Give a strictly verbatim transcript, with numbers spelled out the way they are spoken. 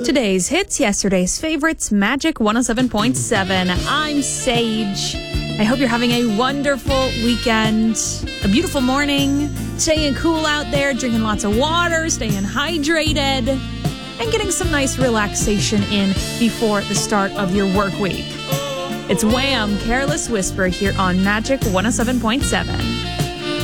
Today's hits, yesterday's favorites, Magic one oh seven point seven. I'm Sage. I hope you're having a wonderful weekend, a beautiful morning, staying cool out there, drinking lots of water, staying hydrated, and getting some nice relaxation in before the start of your work week. It's Wham! Careless Whisper here on Magic one oh seven point seven.